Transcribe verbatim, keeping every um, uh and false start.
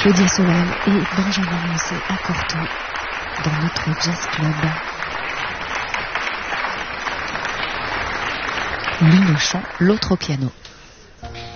Claudia Solal et Benjamin Musset à Cortot dans notre jazz club. L'une au chant, l'autre au piano.